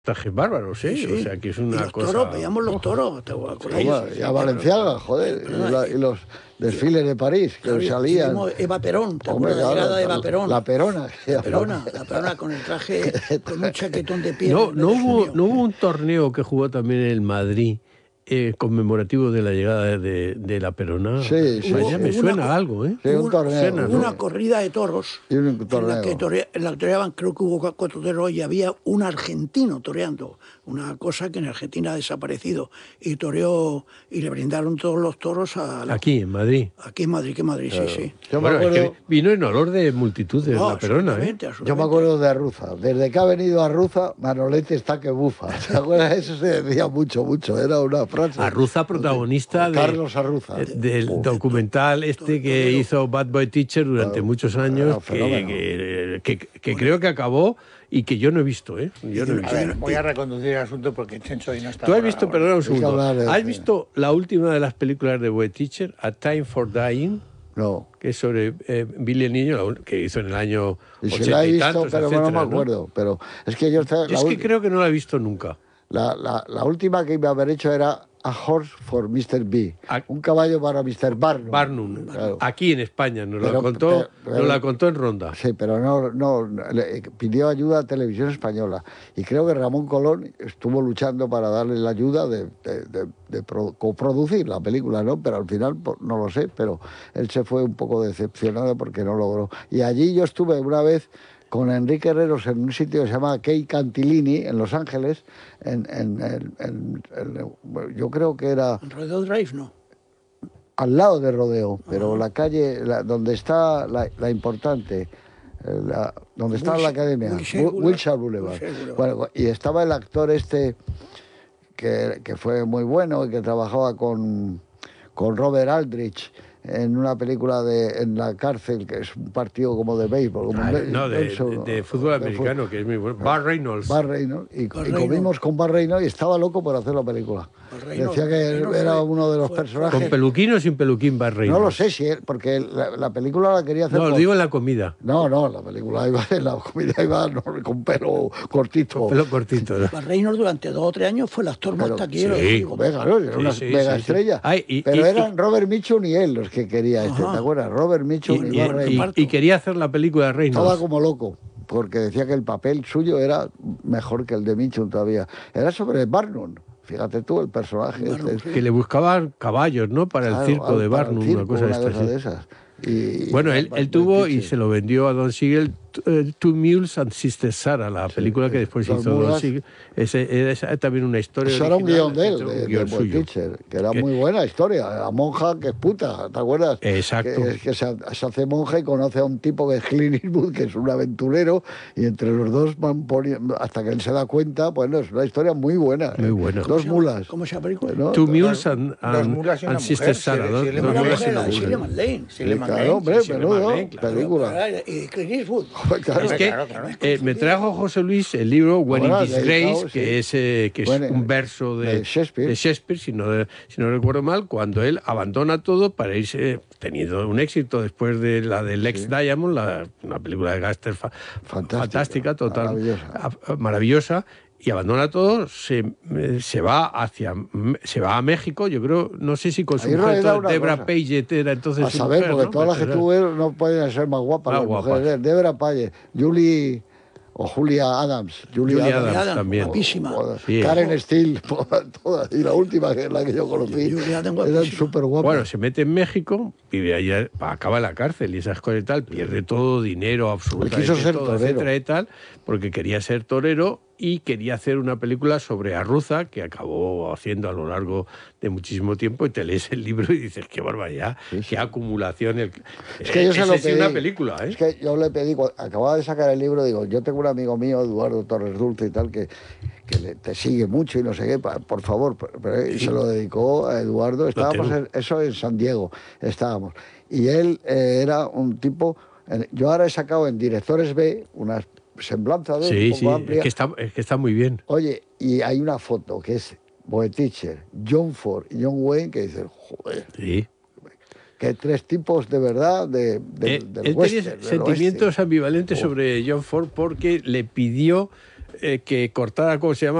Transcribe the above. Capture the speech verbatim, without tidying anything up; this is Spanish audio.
Trajes bárbaros, ¿eh? Sí, sí. O sea, que es Y una los cosa... toros, veíamos los toros, ¿te acuerdas? Sí, y a Valenciaga, joder, y, la, y los desfiles de París, que Claro, salían. vimos Eva Perón, ¿te Hombre, acuerdas de la claro, llegada de la- Eva Perón? La Perona. La Perona, la Perona con el traje, con un chaquetón de piel. No, en vez no, de hubo, suyo. no hubo un torneo que jugó también el Madrid eh, conmemorativo de la llegada de, de la Perona. Sí, sí, Pues sí. ya me Hubo suena una- algo, ¿eh? Sí, un Hubo- torneo. suena, Hubo ¿no? una corrida de toros Y un en la torneo. que, torea- en la que toreaban, creo que hubo cuatro toreros y había un argentino toreando, una cosa que en Argentina ha desaparecido, y toreó y le brindaron todos los toros a la- Aquí, en Madrid. aquí en Madrid, que Madrid, sí, sí. Yo me Bueno, es acuerdo, que vino en olor de multitud de No, la Perona, ¿eh? absolutamente, yo me absolutamente. acuerdo de Arruza. Desde que ha venido Arruza, Manolete está que bufa. ¿Te acuerdas? Eso se decía mucho, mucho. Era una frase. Arruza, protagonista de, Carlos Arruza. eh, del Uf. documental este que Torero. hizo Bad Boy Teacher durante Claro, muchos era años, un que, fenómeno. que, que- que creo que acabó y que yo no he visto, ¿eh? Yo no he A visto. ver, voy a reconducir el asunto porque Chencho hoy no está. ¿Tú has por visto, ahora. perdona un Hay que segundo, hablar de- ¿has visto la última de las películas de Boy Teacher, A Time for Dying, No. que es sobre eh, Billy el Niño, la un- que hizo en el año Y si ochenta la he y visto, tantos, pero no etcétera, me acuerdo. Pero es que yo estaba. Yo la es que ulti- creo que no la he visto nunca. La, la, la última que iba a haber hecho era A Horse for mister B. A- Un caballo para mister Barnum. Barnum, Claro. aquí en España, nos, Pero- la contó, pero- pero- nos la contó en Ronda. Sí, pero no, no le- pidió ayuda a Televisión Española. Y creo que Ramón Colón estuvo luchando para darle la ayuda de, de- de- de pro- coproducir la película, ¿no? Pero al final pues, no lo sé, pero él se fue un poco decepcionado porque no logró. Y allí yo estuve una vez con Enrique Herreros en un sitio que se llama Key Cantilini, en Los Ángeles, en, en- en- en- en- yo creo que era Rodeo Drive, no. al lado de Rodeo, pero la calle la- donde está la, la importante, eh, la- donde está Wilshire- la academia, Wilshire Wi- Boulevard. Wilshire Boulevard. Wilshire Boulevard. Bueno, y estaba el actor este que, que fue muy bueno y que trabajaba con, con Robert Aldrich en una película de en la cárcel, que es un partido como de béisbol, como Ah, un be- no, de, béisbol, de- de fútbol de americano, que es muy bueno. Bar Reynolds. Bar Reynolds, y, Bar y Reynolds. comimos con Bar Reynolds y estaba loco por hacer la película. Bar Reynolds, Decía que Bar Reynolds era fue- uno de los fue- personajes. ¿Con peluquín o sin peluquín Bar Reynolds? No lo sé si él, porque la, la película la quería hacer. No, lo con- digo en la comida. No, no, la película iba, la comida iba no, con pelo cortito. Pelo cortito, ¿no? Bar Reynolds durante dos o tres años fue el actor más Pero- taquillero. sí, digo. Venga, ¿no? Era Sí, una sí, mega sí, sí. estrella. Ay, y- Pero y- eran Robert Mitchum y él los que quería este, Ajá. ¿te acuerdas? Robert Mitchum y, Y, Bar y- Reynolds. y quería hacer la película de Estaba Reynolds. como loco, porque decía que el papel suyo era mejor que el de Mitchum todavía. Era sobre Barnum. Fíjate tú, el personaje. Barnum, este. sí. Que le buscaban caballos, ¿no? Para el Claro, circo de para el Barnum, circo, una cosa, de estas, sí. esas. Y- Bueno, y- él, él y- tuvo y- y se lo vendió a Don Siegel, eh, Two Mules and Sister Sarah, la película que después Dos hizo Don mulas. Siegel. Ese, esa es también una historia Eso era un original, guión de él, un de, de guión Boy suyo. Teacher, que era Que- muy buena historia. La monja que es puta, ¿te acuerdas? Exacto. Que, que se, se hace monja y conoce a un tipo que es Clint Eastwood, que es un aventurero, y entre los dos van poniendo, hasta que él se da cuenta, bueno, es una historia muy buena. Muy ¿eh? buena. Dos mulas. ¿Cómo se llama la película? ¿no? Two Mules and, Dos and, mulas y una and Sister mujer, Sarah. sí, dos- sí, dos le Una Dos mulas y mujer, una la de mujer. Shirley MacLaine. Sí, Sí, le claro, mandé. hombre, sí, sí, le menudo, mandé, claro. película. Y Clint Eastwood. Claro. Es que Claro, claro. eh, me trajo José Luis el libro When Ahora, in Disgrace, dedicado, que sí. es, eh, que es Bueno, un verso de, de Shakespeare. de Shakespeare, si no, si no recuerdo mal, cuando él abandona todo para irse, teniendo un éxito después de la de Lex Diamond, la, una película de gángster fa- Fantástica, fantástica, total, maravillosa. a- maravillosa, y abandona todo, se, eh, se va hacia se va a México, yo creo, no sé si con su Ahí mujer, era una Debra cosa. Page era entonces A su saber, mujer, porque ¿no? todas las que Pero- tú ves no pueden ser más guapas. Más las guapas. mujeres. Debra Payet, Julie o Julia Adams. Julie, Julia Adams. Adams también. Guapísima. Todas. Sí. Karen Steele, todas, todas. Y la última, que es la que yo conocí, Julia Adams, eran guapísima. súper guapas. Bueno, se mete en México, vive allá, acaba en la cárcel y esas cosas y tal, pierde todo, dinero, absolutamente Quiso ser todo, torero. etcétera y tal, porque quería ser torero y quería hacer una película sobre Arruza, que acabó haciendo a lo largo de muchísimo tiempo, y te lees el libro y dices, qué barbaridad, qué acumulación. El... Es que yo se Ese lo sí pedí. una película, ¿eh? Es que yo le pedí, cuando acababa de sacar el libro, digo, yo tengo un amigo mío, Eduardo Torres Dulce y tal, que, que le- te sigue mucho y no sé qué, pa- por favor, pero- pero- y se lo dedicó a Eduardo. Estábamos tengo. en, eso en San Diego, estábamos. Y él eh, era un tipo, en- yo ahora he sacado en Directores B una semblanza de él Sí, un poco sí, amplia. es que, está, es que está muy bien. Oye, y hay una foto que es Boy Teacher, John Ford y John Wayne, que dicen, joder, Sí. que tres tipos de verdad de, de- Eh, del él western, tenía del sentimientos oeste. ambivalentes Oh. sobre John Ford porque le pidió eh, que cortara, ¿cómo se llama?